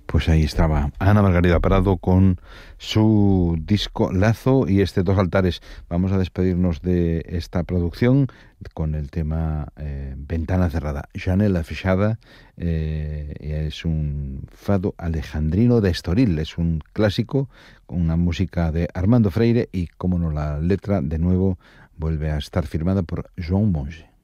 Pues ahí estaba Ana Margarida Prado con su disco Lazo y este Dos Altares. Vamos a despedirnos de esta producción con el tema Ventana Cerrada. Janela Fechada es un fado alejandrino de Estoril, es un clásico con una música de Armando Freire y, como no, la letra de nuevo vuelve a estar firmada por Joan Monge.